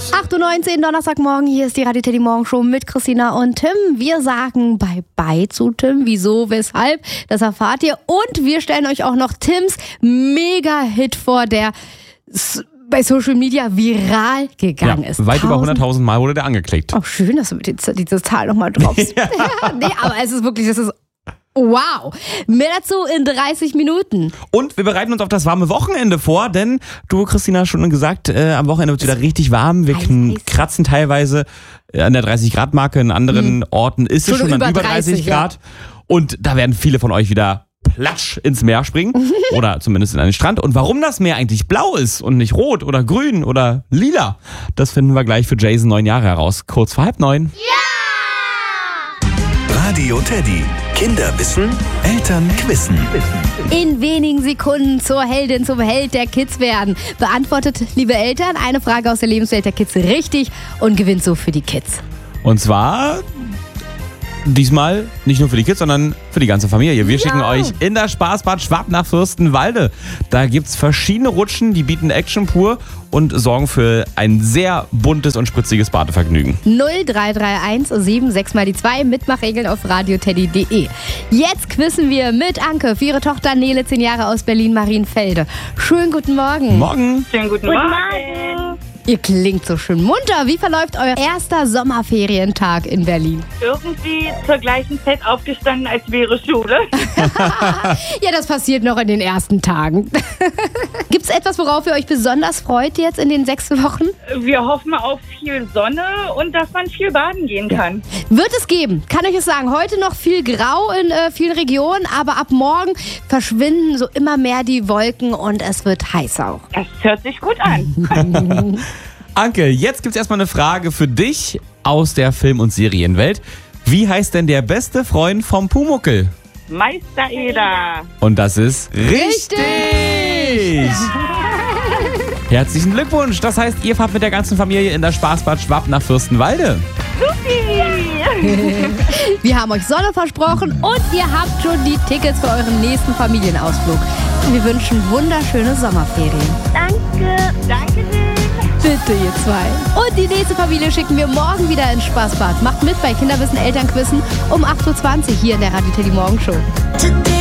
8:19 Uhr, Donnerstagmorgen. Hier ist die Radio Teddy Morgenshow mit Christina und Tim. Wir sagen Bye-bye zu Tim. Wieso, weshalb, das erfahrt ihr. Und wir stellen euch auch noch Tims Mega-Hit vor, der bei Social Media viral gegangen ist. Weit über 100.000 Mal wurde der angeklickt. Auch schön, dass du diese Zahl nochmal droppst. Ja. Nee, aber es ist wirklich, das ist wow. Mehr dazu in 30 Minuten. Und wir bereiten uns auf das warme Wochenende vor, denn du, Christina, hast schon gesagt, am Wochenende wird es wieder richtig warm. Wir kratzen teilweise an der 30-Grad-Marke. In anderen Orten ist es schon an über 30 Grad. Ja. Und da werden viele von euch wieder platsch ins Meer springen oder zumindest in einen Strand. Und warum das Meer eigentlich blau ist und nicht rot oder grün oder lila, das finden wir gleich für Jason 9 Jahre heraus. Kurz vor 8:30. Ja! Radio Teddy. Kinder wissen, Eltern quissen. In wenigen Sekunden zur Heldin, zum Held der Kids werden. Beantwortet, liebe Eltern, eine Frage aus der Lebenswelt der Kids richtig und gewinnt so für die Kids. Und zwar diesmal nicht nur für die Kids, sondern für die ganze Familie. Wir schicken euch in das Spaßbad Schwab nach Fürstenwalde. Da gibt's verschiedene Rutschen, die bieten Action pur und sorgen für ein sehr buntes und spritziges Badevergnügen. 0331 76 mal die 2, Mitmachregeln auf radioteddy.de. Jetzt quizzen wir mit Anke für ihre Tochter Nele, 10 Jahre aus Berlin-Marienfelde. Schönen guten Morgen. Morgen. Schönen guten Morgen. Ihr klingt so schön munter. Wie verläuft euer erster Sommerferientag in Berlin? Irgendwie zur gleichen Zeit aufgestanden, als wäre Schule. Ja, das passiert noch in den ersten Tagen. Gibt es etwas, worauf ihr euch besonders freut jetzt in den 6 Wochen? Wir hoffen auf viel Sonne und dass man viel baden gehen kann. Wird es geben, kann ich es sagen. Heute noch viel Grau in vielen Regionen, aber ab morgen verschwinden so immer mehr die Wolken und es wird heiß auch. Das hört sich gut an. Anke, jetzt gibt's erstmal eine Frage für dich aus der Film- und Serienwelt. Wie heißt denn der beste Freund vom Pumuckl? Meister Eder. Und das ist richtig! Herzlichen Glückwunsch! Das heißt, ihr fahrt mit der ganzen Familie in das Spaßbad Schwab nach Fürstenwalde. Wir haben euch Sonne versprochen und ihr habt schon die Tickets für euren nächsten Familienausflug. Wir wünschen wunderschöne Sommerferien. Danke. Danke dir. Bitte, ihr zwei. Und die nächste Familie schicken wir morgen wieder ins Spaßbad. Macht mit bei Kinderwissen Elternquissen um 8:20 Uhr hier in der Radio Teddy Morgenshow.